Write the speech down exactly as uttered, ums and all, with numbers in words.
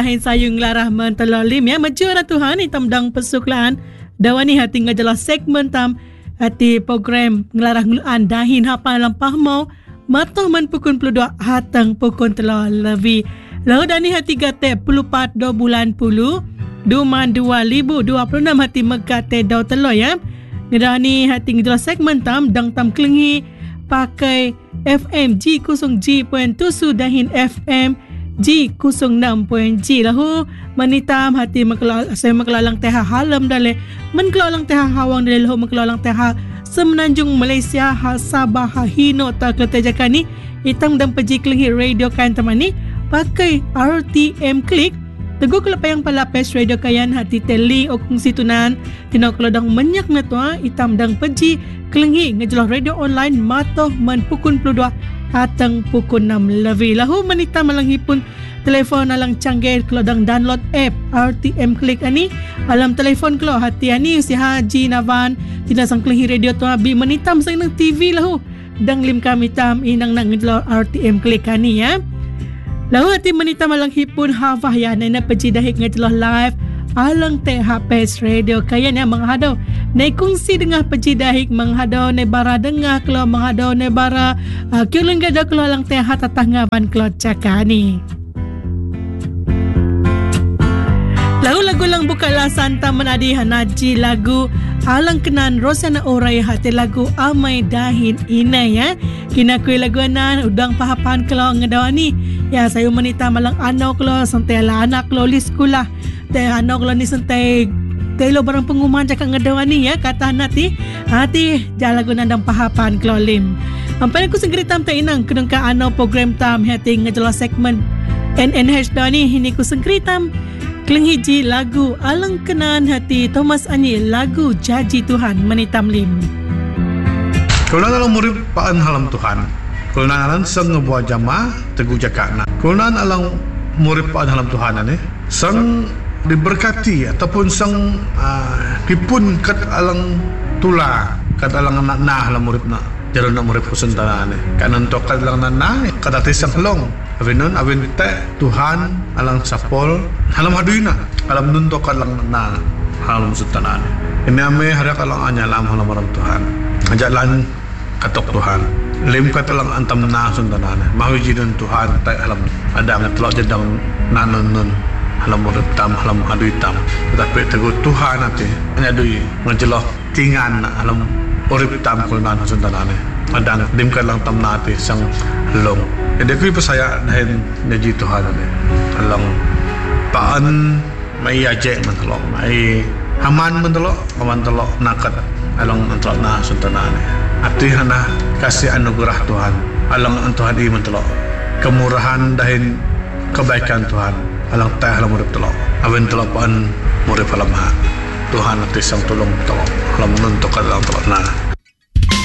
Hai sayung larah mentelalim ya majura Tuhan hitam dang pesuklaan dawani hati ngajalah segmen tam hati program ngelarah ngulaan dahin hapa lampah mau matoh man pukun puluh dua hatang pukun telah lebih lalu dani hati gate puluh empat dua bulan puluh duman dua ribu dua puluh enam hati megate daw telo ya ngedani hati ngajalah segmen tam dang tam kelengi pakai F M G kusung G point tusu dahin F M G kusung enam point G lahu manitam hati makelal saya makelalang teha halam dale menkelalang teha hawang dale lahu makelalang teha semenanjung Malaysia ha Sabah ha Hino ta Keltejakani hitam dan peji kelengi radio kain temani pakai R T M Click teguh kelepayang palapes radio kayan hati teli okung situnan tino kelodang menyak na tua hitam dan peji kelengi ngejelah radio online matoh men pukun puluh dua hatang pukul enam lebih lahu menita malanghipun telefon alang canggih kelodang download app R T M Click ani alam telefon kelo hati ani si Haji Navan tidak sang kelengi radio tua bi menitam sang nang T V lahu dang lim kami tam inang nang ngejelah R T M Click ani ya lahu hati menita malanghipun hafah ya nena pejidahik ngejelah live alang teh H P S radio kayan ya menghadau ne kongsi dengan pejidahik menghadau ne bara dengah kalau menghadau ne bara uh, kiulung gada kalau alang teh hatatanggapan kalau cakani lagu lagu lang bukalah santa menadi hanaji lagu alang kenan Rosana Orai hati lagu amai dahin ina ya kina kui lagu anan udang pahapan kalau ngedawani ya saya menita malang anak kalau santai lah anak kalau di sekolah teh anak kalau ni santai telo barang pengumuman cakap ngedawani ya kata nanti hati jalan guna dan pahapan kalau lim sampai aku segera tam tak inang kedengka anak program tam hati ngejelas segmen N N H dani ini ku segera tam kelengiji lagu alang kenan hati Thomas Anyi lagu Janji Tuhan menitam lim kulan alang murid paan halam Tuhan kulan alang sang ngebuat jamaah teguh jakakna kulan alang murid paan halam Tuhan ani sang diberkati ataupun sang uh, dipun kat alang tula kat alang anak nah alang murid na jalan nak murid pusen tanah ni kanan to kat alang nah kat atis sang long avinon avin te Tuhan alang sapol halam haduina alam nun to kat alang nah halam pusen tanah ni ini ame hadak alang anya lam halam orang Tuhan ajalan katok Tuhan lim kat alang antam nah sun tanah ni mahwijidun Tuhan te alam ada ngetlok jedang nanon nun halam urip tam halam adu hitam tetapi teguh Tuhan nanti hanya dui ngejeloh tingan halam urip tam kulinan hasuntanane adang dimkan lang tam nati sang long jadi kui pasaya dahin naji Tuhan nanti halang paan mai ajek mentelok mai haman mentelok haman telok nakat halang mentelok na hasuntanane ati hana kasih anugerah Tuhan halang Tuhan i mentelok kemurahan dahin kebaikan Tuhan alang teh alang murid telok awen telok paan murid alam ha Tuhan nanti sang tolong telok alam nun tokat alang telok nah